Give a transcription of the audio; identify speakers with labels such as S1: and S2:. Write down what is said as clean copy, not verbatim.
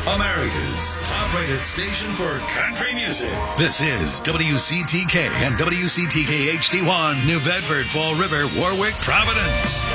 S1: America's top-rated station for country music. This is WCTK and WCTK HD1, New Bedford, Fall River, Warwick, Providence.